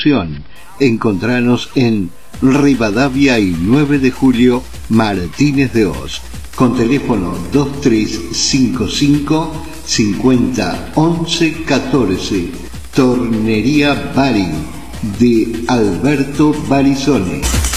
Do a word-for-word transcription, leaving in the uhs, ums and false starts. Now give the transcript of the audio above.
distribución. Encontranos en Rivadavia y nueve de julio, Martínez de Oz, con teléfono dos tres cinco cinco, cincuenta, once, catorce. Tornería Bari, de Alberto Barizone.